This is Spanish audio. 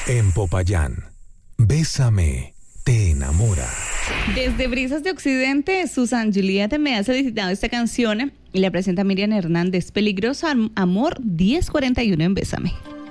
En Popayán, Bésame, te enamora. Desde Brisas de Occidente, Susan Juliette me ha solicitado esta canción y la presenta Miriam Hernández. Peligroso amor 1041 en Bésame.